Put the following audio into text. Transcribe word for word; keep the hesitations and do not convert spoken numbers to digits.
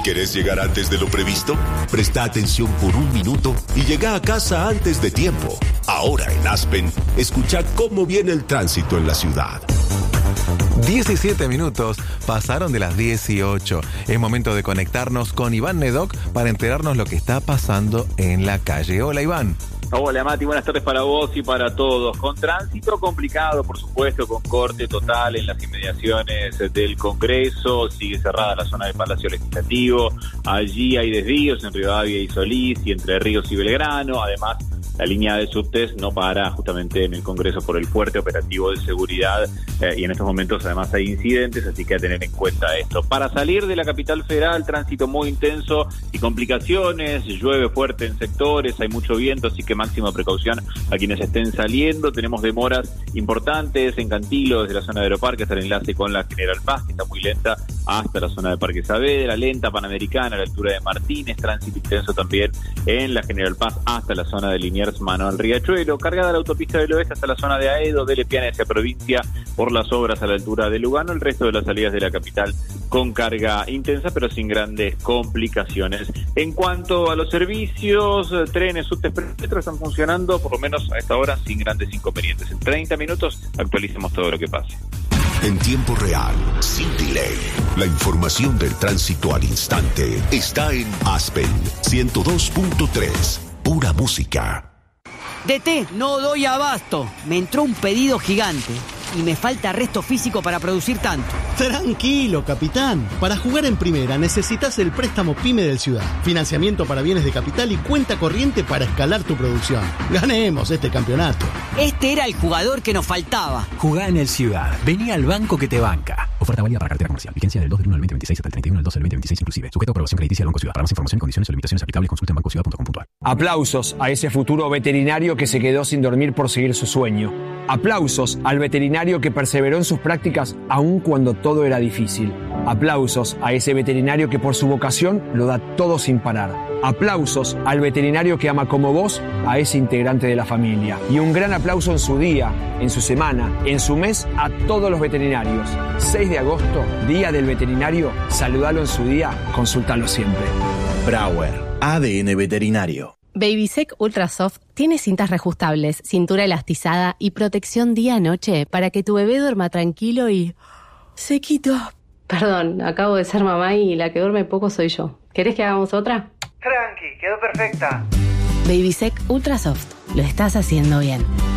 ¿Querés llegar antes de lo previsto? Presta atención por un minuto y llega a casa antes de tiempo. Ahora en Aspen, escucha cómo viene el tránsito en la ciudad. diecisiete minutos pasaron de las dieciocho. Es momento de conectarnos con Iván Nedoc para enterarnos lo que está pasando en la calle. Hola, Iván. Hola, Mati, buenas tardes para vos y para todos. Con tránsito complicado, por supuesto, con corte total en las inmediaciones del Congreso. Sigue cerrada la zona del Palacio Legislativo. Allí hay desvíos en Rivadavia y Solís y Entre Ríos y Belgrano. Además, la línea de subtes no para justamente en el Congreso por el fuerte operativo de seguridad eh, y en estos momentos además hay incidentes, así que a tener en cuenta esto. Para salir de la capital federal, tránsito muy intenso y complicaciones, llueve fuerte en sectores, hay mucho viento, así que máxima precaución a quienes estén saliendo. Tenemos demoras importantes en Cantilo, desde la zona de Aeroparque hasta el enlace con la General Paz, que está muy lenta, hasta la zona de Parque Saavedra, lenta Panamericana a la altura de Martínez, tránsito intenso también en la General Paz hasta la zona de Liniers Manuel Riachuelo, cargada la autopista del oeste hasta la zona de Aedo, de Lepiana hacia provincia por las obras a la altura de Lugano, el resto de las salidas de la capital con carga intensa pero sin grandes complicaciones. En cuanto a los servicios, trenes, subtes, metro están funcionando por lo menos a esta hora sin grandes inconvenientes. En treinta minutos actualicemos todo lo que pase. En tiempo real, sin delay. La información del tránsito al instante está en Aspen ciento dos punto tres. Pura música. D T, no doy abasto. Me entró un pedido gigante y me falta resto físico para producir tanto. Tranquilo, capitán. Para jugar en primera necesitas el préstamo PYME del Ciudad. Financiamiento para bienes de capital y cuenta corriente para escalar tu producción. Ganemos este campeonato. Este era el jugador que nos faltaba. Jugá en el Ciudad. Vení al banco que te banca. Oferta válida para cartera comercial. Vigencia del dos del uno del veinte veintiséis hasta el treinta y uno del doce del veinte veintiséis inclusive. Sujeto a aprobación crediticia del Banco Ciudad. Para más información, condiciones o limitaciones aplicables, consulta en banco ciudad punto com punto a r. Aplausos a ese futuro veterinario que se quedó sin dormir por seguir su sueño. Aplausos al veterinario que perseveró en sus prácticas aun cuando todo era difícil. Aplausos a ese veterinario que por su vocación lo da todo sin parar. Aplausos al veterinario que ama como vos a ese integrante de la familia. Y un gran aplauso en su día, en su semana, en su mes a todos los veterinarios. seis de agosto, Día del Veterinario. Saludalo en su día, consultalo siempre. Brauer, A D N Veterinario. Babysec Ultra Soft tiene cintas reajustables, cintura elastizada y protección día-noche para que tu bebé duerma tranquilo y sequito. Perdón, acabo de ser mamá y la que duerme poco soy yo. ¿Querés que hagamos otra? Tranqui, quedó perfecta. Babysec Ultra Soft. Lo estás haciendo bien.